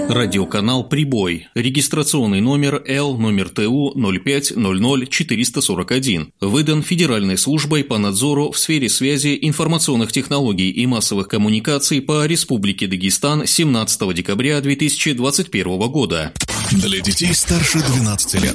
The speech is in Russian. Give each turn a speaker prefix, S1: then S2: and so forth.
S1: Радиоканал «Прибой». Регистрационный номер Л номер ТУ 0500441. Выдан Федеральной службой по надзору в сфере связи, информационных технологий и массовых коммуникаций по Республике Дагестан 17 декабря 2021 года.
S2: Для детей старше 12 лет.